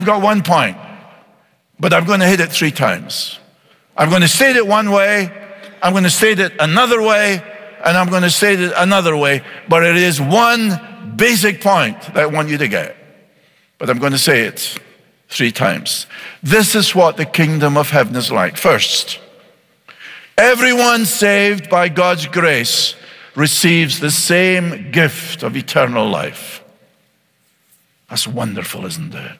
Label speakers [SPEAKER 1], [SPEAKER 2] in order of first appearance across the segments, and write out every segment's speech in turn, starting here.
[SPEAKER 1] got 1 point, but I'm going to hit it 3 times. I'm going to state it one way, I'm going to state it another way, and I'm going to state it another way, but it is one basic point that I want you to get. But I'm going to say it 3 times. This is what the kingdom of heaven is like. First, everyone saved by God's grace receives the same gift of eternal life. That's wonderful, isn't it?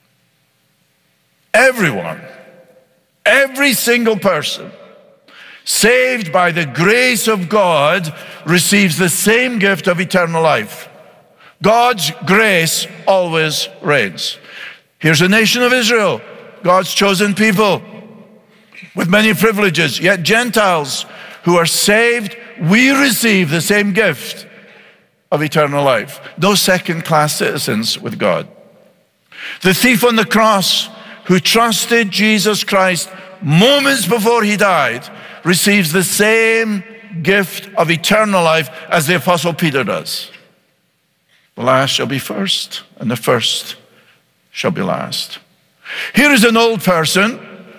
[SPEAKER 1] Everyone, every single person saved by the grace of God receives the same gift of eternal life. God's grace always reigns. Here's the nation of Israel, God's chosen people with many privileges, yet Gentiles who are saved, we receive the same gift of eternal life. No second-class citizens with God. The thief on the cross who trusted Jesus Christ moments before he died receives the same gift of eternal life as the Apostle Peter does. The last shall be first, and the first shall be last. Here is an old person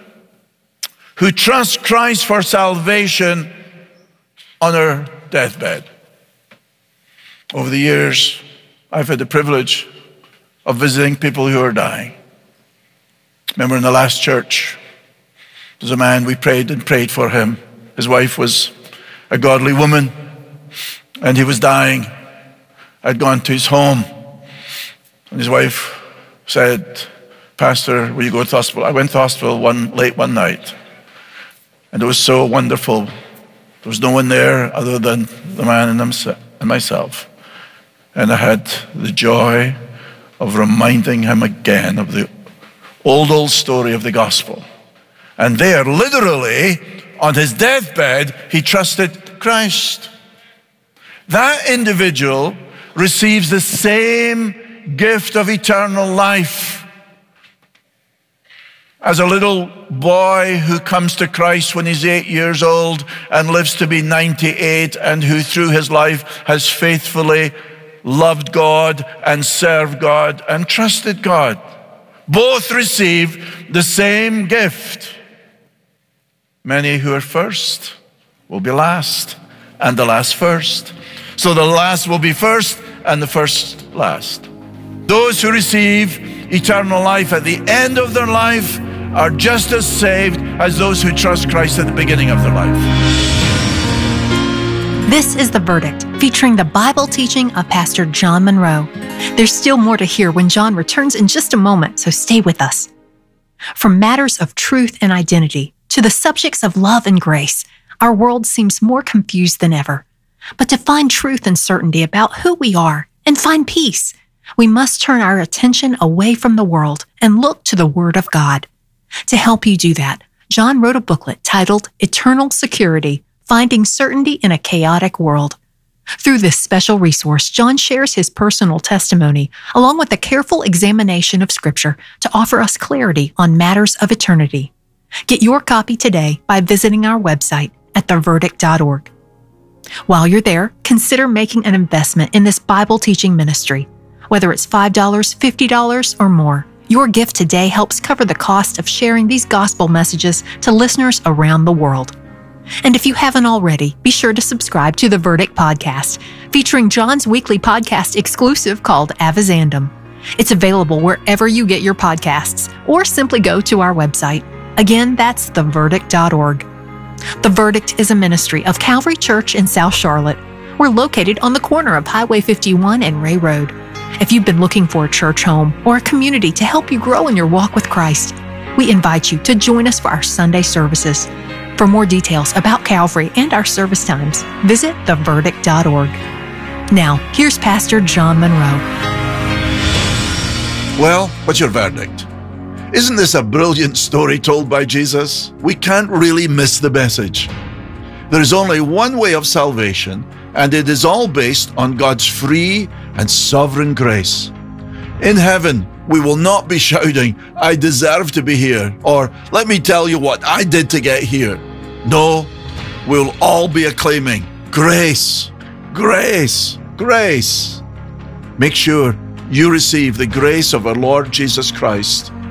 [SPEAKER 1] who trusts Christ for salvation on her deathbed. Over the years, I've had the privilege of visiting people who are dying. Remember in the last church, there's a man, we prayed and prayed for him. His wife was a godly woman, and he was dying. I'd gone to his home, and his wife said, "Pastor, will you go to the hospital?" I went to the hospital late one night, and it was so wonderful. There was no one there other than the man and myself. And I had the joy of reminding him again of the old story of the gospel. And there, literally, on his deathbed, he trusted Christ. That individual receives the same gift of eternal life as a little boy who comes to Christ when he's 8 years old and lives to be 98, and who through his life has faithfully loved God and served God and trusted God. Both receive the same gift. Many who are first will be last, and the last first. So the last will be first, and the first last. Those who receive eternal life at the end of their life are just as saved as those who trust Christ at the beginning of their life.
[SPEAKER 2] This is The Verdict, featuring the Bible teaching of Pastor John Munro. There's still more to hear when John returns in just a moment, so stay with us. From matters of truth and identity to the subjects of love and grace, our world seems more confused than ever. But to find truth and certainty about who we are and find peace, we must turn our attention away from the world and look to the Word of God. To help you do that, John wrote a booklet titled Eternal Security, Finding Certainty in a Chaotic World. Through this special resource, John shares his personal testimony along with a careful examination of Scripture to offer us clarity on matters of eternity. Get your copy today by visiting our website at theverdict.org. While you're there, consider making an investment in this Bible teaching ministry. Whether it's $5, $50, or more, your gift today helps cover the cost of sharing these gospel messages to listeners around the world. And if you haven't already, be sure to subscribe to The Verdict Podcast, featuring John's weekly podcast exclusive called Avizandum. It's available wherever you get your podcasts, or simply go to our website. Again, that's theverdict.org. The Verdict is a ministry of Calvary Church in South Charlotte. We're located on the corner of Highway 51 and Ray Road. If you've been looking for a church home or a community to help you grow in your walk with Christ, we invite you to join us for our Sunday services. For more details about Calvary and our service times, visit theverdict.org. Now, here's Pastor John Munro.
[SPEAKER 1] Well, what's your verdict? Isn't this a brilliant story told by Jesus? We can't really miss the message. There is only one way of salvation, and it is all based on God's free and sovereign grace. In heaven, we will not be shouting, "I deserve to be here," or "Let me tell you what I did to get here." No, we'll all be acclaiming, "Grace, grace, grace." Make sure you receive the grace of our Lord Jesus Christ